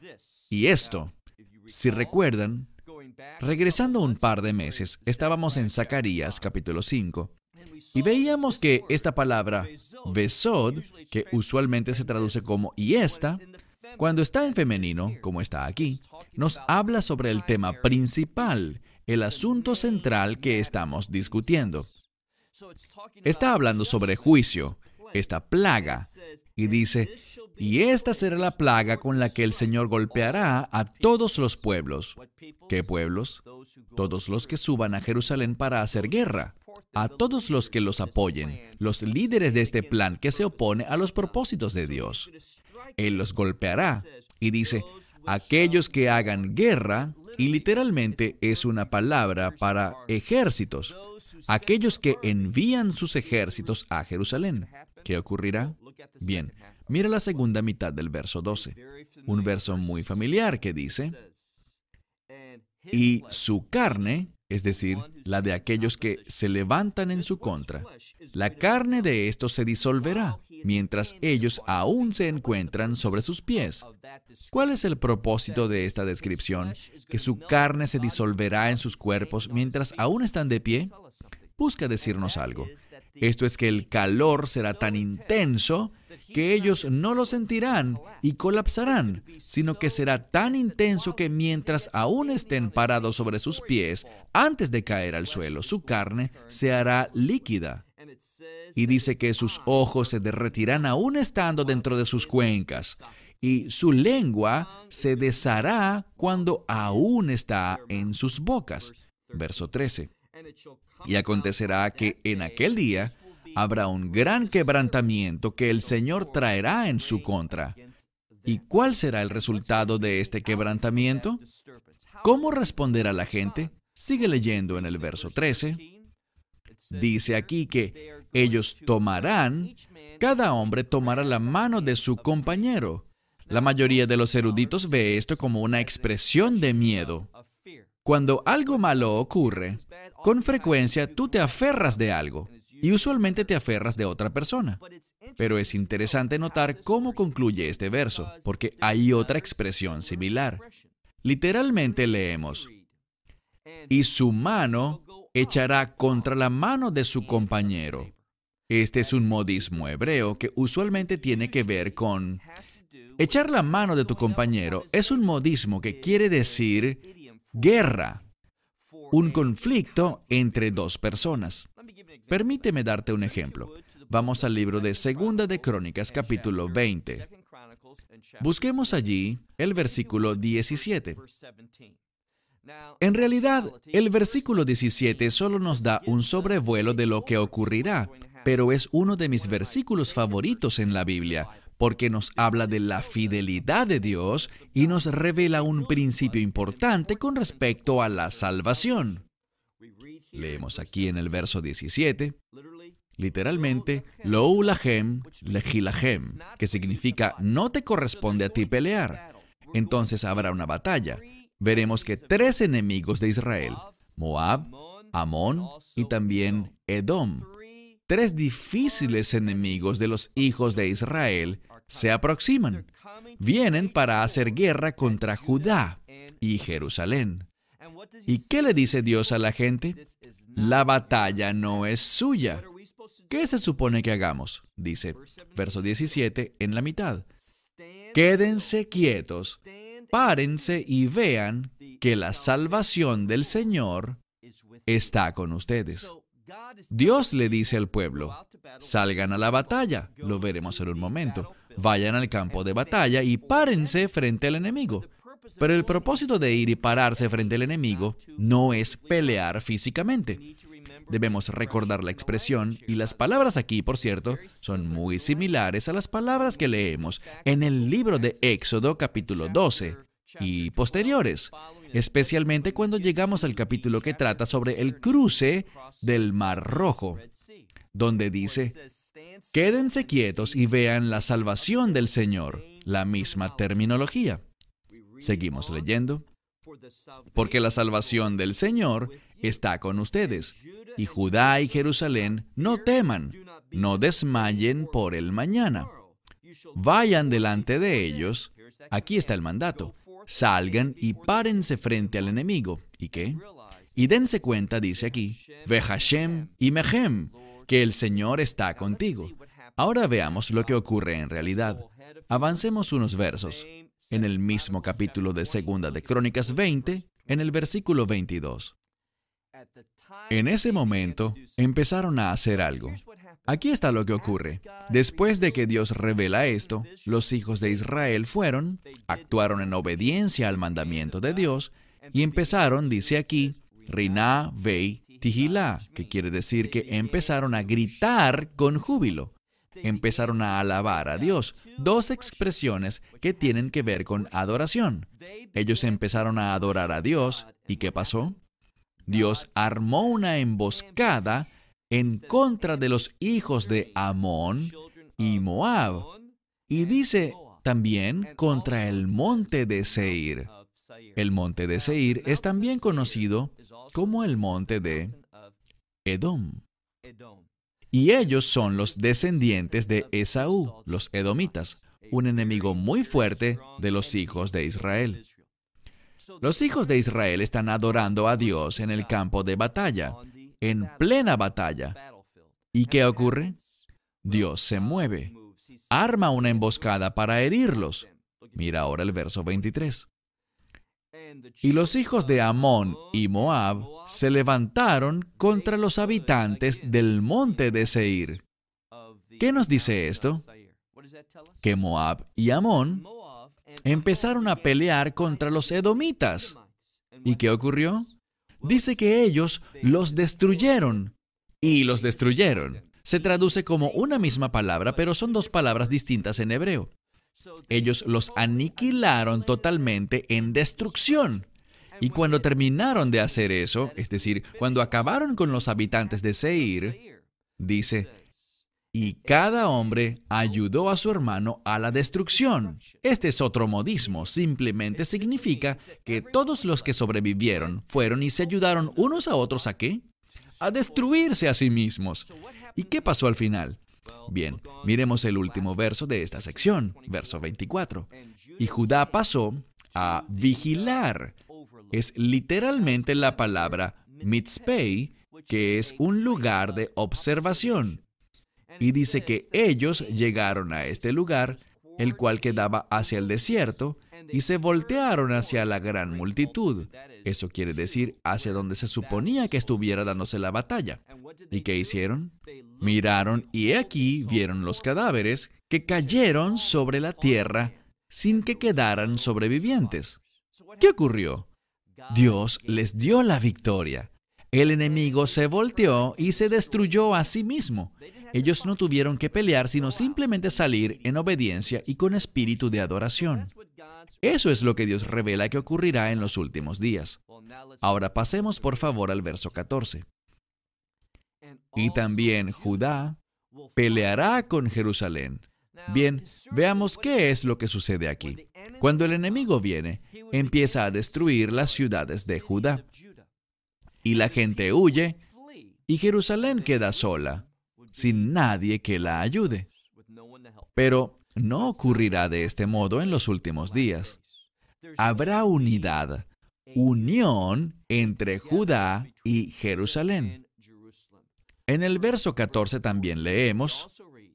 Y esto, si recuerdan, regresando un par de meses, estábamos en Zacarías capítulo cinco, y veíamos que esta palabra, besod, que usualmente se traduce como y esta, cuando está en femenino, como está aquí, nos habla sobre el tema principal, el asunto central que estamos discutiendo. Está hablando sobre juicio, esta plaga, Y dice, y esta será la plaga con la que el Señor golpeará a todos los pueblos. ¿Qué pueblos? Todos los que suban a Jerusalén para hacer guerra. A todos los que los apoyen, los líderes de este plan que se opone a los propósitos de Dios. Él los golpeará. Y dice, aquellos que hagan guerra, y literalmente es una palabra para ejércitos. Aquellos que envían sus ejércitos a Jerusalén. ¿Qué ocurrirá? Bien, mira la segunda mitad del verso doce. Un verso muy familiar que dice, y su carne, es decir, la de aquellos que se levantan en su contra, la carne de estos se disolverá, mientras ellos aún se encuentran sobre sus pies. ¿Cuál es el propósito de esta descripción? ¿Que su carne se disolverá en sus cuerpos mientras aún están de pie? Busca decirnos algo. Esto es que el calor será tan intenso que ellos no lo sentirán y colapsarán, sino que será tan intenso que mientras aún estén parados sobre sus pies, antes de caer al suelo, su carne se hará líquida. Y dice que sus ojos se derretirán aún estando dentro de sus cuencas, y su lengua se deshará cuando aún está en sus bocas. Verso trece. Y acontecerá que en aquel día habrá un gran quebrantamiento que el Señor traerá en su contra. ¿Y cuál será el resultado de este quebrantamiento? ¿Cómo responderá la gente? Sigue leyendo en el verso trece. Dice aquí que ellos tomarán, cada hombre tomará la mano de su compañero. La mayoría de los eruditos ve esto como una expresión de miedo. Cuando algo malo ocurre, con frecuencia tú te aferras de algo y usualmente te aferras de otra persona. Pero es interesante notar cómo concluye este verso, porque hay otra expresión similar. Literalmente leemos, y su mano echará contra la mano de su compañero. Este es un modismo hebreo que usualmente tiene que ver con... Echar la mano de tu compañero es un modismo que quiere decir guerra, un conflicto entre dos personas. Permíteme darte un ejemplo. Vamos al libro de Segunda de Crónicas, capítulo veinte. Busquemos allí el versículo diecisiete. En realidad, el versículo diecisiete solo nos da un sobrevuelo de lo que ocurrirá, pero es uno de mis versículos favoritos en la Biblia, porque nos habla de la fidelidad de Dios y nos revela un principio importante con respecto a la salvación. Leemos aquí en el verso diecisiete, literalmente, Lou lahem lehi lahem, que significa no te corresponde a ti pelear. Entonces habrá una batalla. Veremos que tres enemigos de Israel, Moab, Amón y también Edom, tres difíciles enemigos de los hijos de Israel, se aproximan. Vienen para hacer guerra contra Judá y Jerusalén. ¿Y qué le dice Dios a la gente? La batalla no es suya. ¿Qué se supone que hagamos? Dice, verso diecisiete, en la mitad. Quédense quietos, párense y vean que la salvación del Señor está con ustedes. Dios le dice al pueblo, salgan a la batalla, lo veremos en un momento, vayan al campo de batalla y párense frente al enemigo. Pero el propósito de ir y pararse frente al enemigo no es pelear físicamente. Debemos recordar la expresión, y las palabras aquí, por cierto, son muy similares a las palabras que leemos en el libro de Éxodo capítulo doce y posteriores, especialmente cuando llegamos al capítulo que trata sobre el cruce del Mar Rojo, donde dice, quédense quietos y vean la salvación del Señor, la misma terminología. Seguimos leyendo. Porque la salvación del Señor está con ustedes, y Judá y Jerusalén no teman, no desmayen por el mañana. Vayan delante de ellos, aquí está el mandato, salgan y párense frente al enemigo. ¿Y qué? Y dense cuenta, dice aquí, Ve Hashem y Mehem, que el Señor está contigo. Ahora veamos lo que ocurre en realidad. Avancemos unos versos. En el mismo capítulo de Segunda de Crónicas veinte, en el versículo veintidós. En ese momento, empezaron a hacer algo. Aquí está lo que ocurre. Después de que Dios revela esto, los hijos de Israel fueron, actuaron en obediencia al mandamiento de Dios y empezaron, dice aquí, Riná, Vei, Tihilá, que quiere decir que empezaron a gritar con júbilo. Empezaron a alabar a Dios. Dos expresiones que tienen que ver con adoración. Ellos empezaron a adorar a Dios. ¿Y qué pasó? Dios armó una emboscada en contra de los hijos de Amón y Moab. Y dice también contra el monte de Seir. El monte de Seir es también conocido como el monte de Edom. Y ellos son los descendientes de Esaú, los edomitas, un enemigo muy fuerte de los hijos de Israel. Los hijos de Israel están adorando a Dios en el campo de batalla, en plena batalla. ¿Y qué ocurre? Dios se mueve, arma una emboscada para herirlos. Mira ahora el verso veintitrés. Y los hijos de Amón y Moab se levantaron contra los habitantes del monte de Seir. ¿Qué nos dice esto? Que Moab y Amón empezaron a pelear contra los edomitas. ¿Y qué ocurrió? Dice que ellos los destruyeron. Y los destruyeron. Se traduce como una misma palabra, pero son dos palabras distintas en hebreo. Ellos los aniquilaron totalmente en destrucción. Y cuando terminaron de hacer eso, es decir, cuando acabaron con los habitantes de Seir, dice, y cada hombre ayudó a su hermano a la destrucción. Este es otro modismo, simplemente significa que todos los que sobrevivieron fueron y se ayudaron unos a otros ¿a qué? A destruirse a sí mismos. ¿Y qué pasó al final? Bien, miremos el último verso de esta sección, verso veinticuatro. Y Judá pasó a vigilar. Es literalmente la palabra mitzpei, que es un lugar de observación. Y dice que ellos llegaron a este lugar, el cual quedaba hacia el desierto, y se voltearon hacia la gran multitud. Eso quiere decir hacia donde se suponía que estuviera dándose la batalla. ¿Y qué hicieron? Miraron y he aquí vieron los cadáveres que cayeron sobre la tierra sin que quedaran sobrevivientes. ¿Qué ocurrió? Dios les dio la victoria. El enemigo se volteó y se destruyó a sí mismo. Ellos no tuvieron que pelear, sino simplemente salir en obediencia y con espíritu de adoración. Eso es lo que Dios revela que ocurrirá en los últimos días. Ahora pasemos por favor al verso catorce. Y también Judá peleará con Jerusalén. Bien, veamos qué es lo que sucede aquí. Cuando el enemigo viene, empieza a destruir las ciudades de Judá. Y la gente huye, y Jerusalén queda sola, sin nadie que la ayude. Pero no ocurrirá de este modo en los últimos días. Habrá unidad, unión entre Judá y Jerusalén. En el verso catorce también leemos,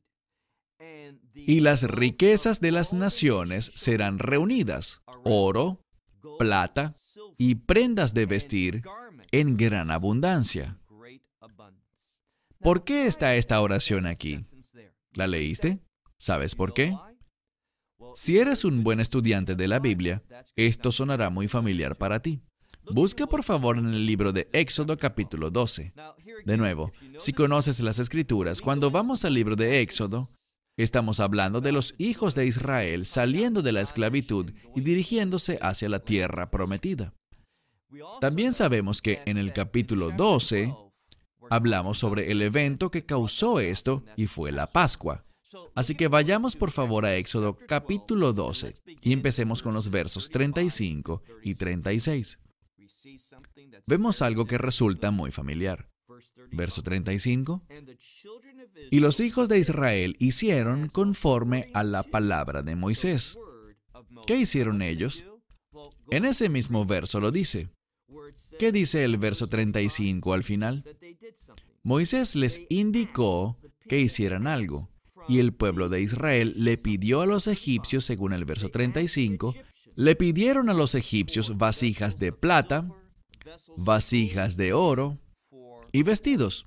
y las riquezas de las naciones serán reunidas, oro, plata y prendas de vestir en gran abundancia. ¿Por qué está esta oración aquí? ¿La leíste? ¿Sabes por qué? Si eres un buen estudiante de la Biblia, esto sonará muy familiar para ti. Busca por favor en el libro de Éxodo capítulo doce. De nuevo, si conoces las Escrituras, cuando vamos al libro de Éxodo, estamos hablando de los hijos de Israel saliendo de la esclavitud y dirigiéndose hacia la tierra prometida. También sabemos que en el capítulo doce hablamos sobre el evento que causó esto y fue la Pascua. Así que vayamos por favor a Éxodo capítulo doce y empecemos con los versos treinta y cinco y treinta y seis. Vemos algo que resulta muy familiar. Verso treinta y cinco. Y los hijos de Israel hicieron conforme a la palabra de Moisés. ¿Qué hicieron ellos? En ese mismo verso lo dice. ¿Qué dice el verso treinta y cinco al final? Moisés les indicó que hicieran algo, y el pueblo de Israel le pidió a los egipcios, según el verso treinta y cinco, le pidieron a los egipcios vasijas de plata, vasijas de oro y vestidos.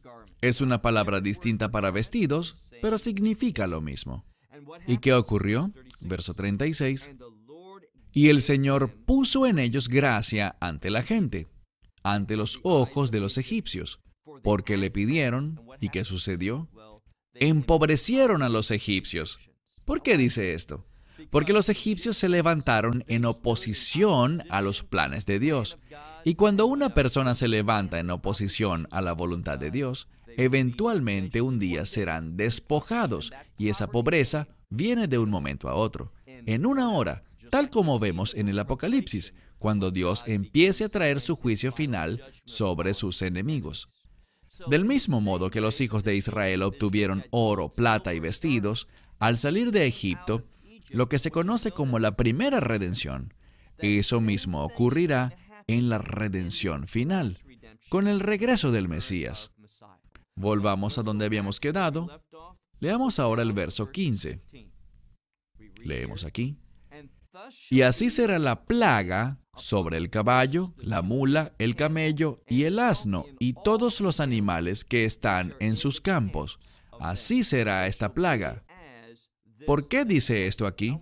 Es una palabra distinta para vestidos, pero significa lo mismo. ¿Y qué ocurrió? Verso treinta y seis. Y el Señor puso en ellos gracia ante la gente, ante los ojos de los egipcios, porque le pidieron, ¿y qué sucedió? Empobrecieron a los egipcios. ¿Por qué dice esto? Porque los egipcios se levantaron en oposición a los planes de Dios. Y cuando una persona se levanta en oposición a la voluntad de Dios, eventualmente un día serán despojados, y esa pobreza viene de un momento a otro, en una hora, tal como vemos en el Apocalipsis, cuando Dios empiece a traer su juicio final sobre sus enemigos. Del mismo modo que los hijos de Israel obtuvieron oro, plata y vestidos, al salir de Egipto, lo que se conoce como la primera redención, eso mismo ocurrirá en la redención final, con el regreso del Mesías. Volvamos a donde habíamos quedado. Leamos ahora el verso quince. Leemos aquí. Y así será la plaga sobre el caballo, la mula, el camello y el asno y todos los animales que están en sus campos. Así será esta plaga. ¿Por qué dice esto aquí?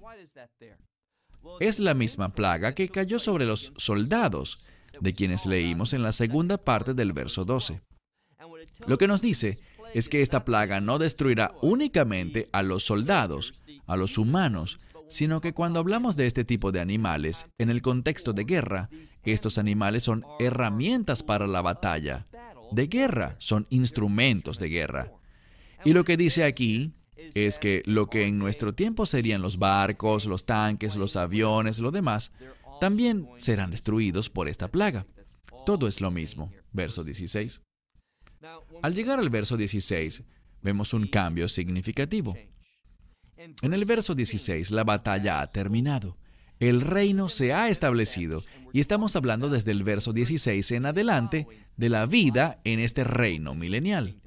Es la misma plaga que cayó sobre los soldados, de quienes leímos en la segunda parte del verso doce. Lo que nos dice es que esta plaga no destruirá únicamente a los soldados, a los humanos, sino que cuando hablamos de este tipo de animales, en el contexto de guerra, estos animales son herramientas para la batalla. De guerra, son instrumentos de guerra. Y lo que dice aquí es que lo que en nuestro tiempo serían los barcos, los tanques, los aviones, lo demás, también serán destruidos por esta plaga. Todo es lo mismo. Verso dieciséis. Al llegar al verso dieciséis, vemos un cambio significativo. En el verso dieciséis, la batalla ha terminado. El reino se ha establecido y estamos hablando desde el verso dieciséis en adelante de la vida en este reino milenial.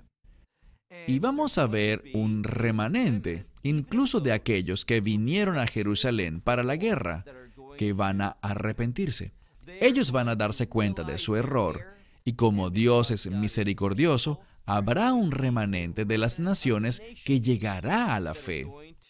Y vamos a ver un remanente, incluso de aquellos que vinieron a Jerusalén para la guerra, que van a arrepentirse. Ellos van a darse cuenta de su error, y como Dios es misericordioso, habrá un remanente de las naciones que llegará a la fe.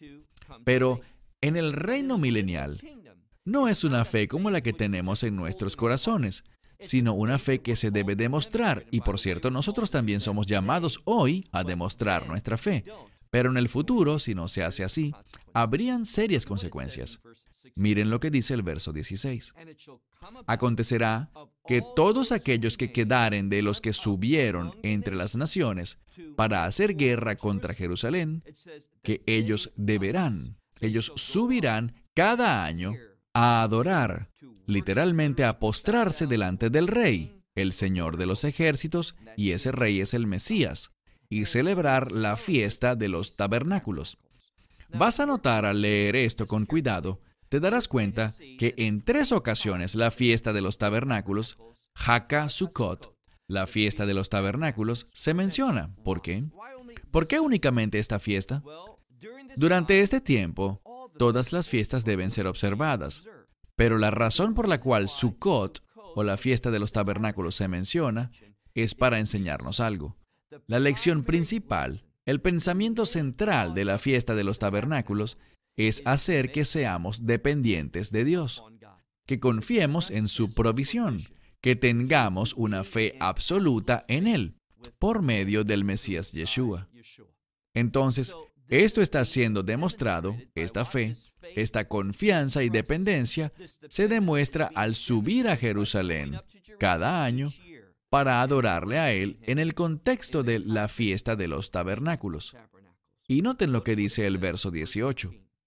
Pero en el reino milenial, no es una fe como la que tenemos en nuestros corazones, sino una fe que se debe demostrar. Y por cierto, nosotros también somos llamados hoy a demostrar nuestra fe. Pero en el futuro, si no se hace así, habrían serias consecuencias. Miren lo que dice el verso dieciséis. Acontecerá que todos aquellos que quedaren de los que subieron entre las naciones para hacer guerra contra Jerusalén, que ellos deberán, ellos subirán cada año a adorar, literalmente a postrarse delante del Rey, el Señor de los ejércitos, y ese Rey es el Mesías, y celebrar la fiesta de los tabernáculos. Vas a notar al leer esto con cuidado, te darás cuenta que en tres ocasiones la fiesta de los tabernáculos, Haka Sukkot, la fiesta de los tabernáculos, se menciona. ¿Por qué? ¿Por qué únicamente esta fiesta? Durante este tiempo, todas las fiestas deben ser observadas, pero la razón por la cual Sukkot, o la fiesta de los tabernáculos, se menciona, es para enseñarnos algo. La lección principal, el pensamiento central de la fiesta de los tabernáculos, es hacer que seamos dependientes de Dios, que confiemos en su provisión, que tengamos una fe absoluta en Él, por medio del Mesías Yeshua. Entonces, esto está siendo demostrado, esta fe, esta confianza y dependencia, se demuestra al subir a Jerusalén cada año para adorarle a Él en el contexto de la fiesta de los tabernáculos. Y noten lo que dice el verso dieciocho.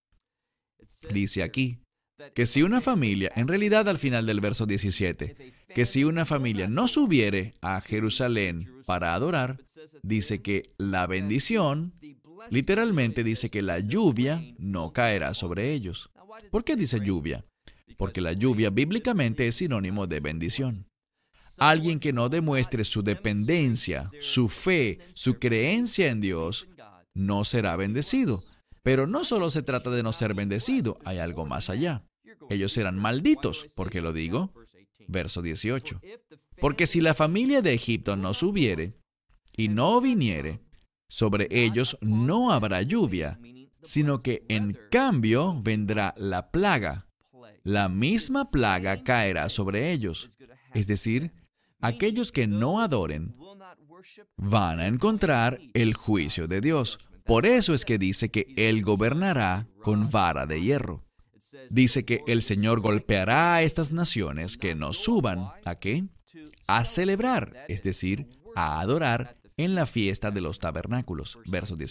Dice aquí, que si una familia, en realidad al final del verso diecisiete, que si una familia no subiere a Jerusalén para adorar, dice que la bendición, literalmente dice que la lluvia no caerá sobre ellos. ¿Por qué dice lluvia? Porque la lluvia bíblicamente es sinónimo de bendición. Alguien que no demuestre su dependencia, su fe, su creencia en Dios, no será bendecido. Pero no solo se trata de no ser bendecido, hay algo más allá. Ellos serán malditos. ¿Por qué lo digo? Verso dieciocho. Porque si la familia de Egipto no subiere, y no viniere, sobre ellos no habrá lluvia, sino que en cambio vendrá la plaga. La misma plaga caerá sobre ellos. Es decir, aquellos que no adoren van a encontrar el juicio de Dios. Por eso es que dice que Él gobernará con vara de hierro. Dice que el Señor golpeará a estas naciones que no suban, ¿a qué? A celebrar, es decir, a adorar en la fiesta de los tabernáculos. Verso dieciocho.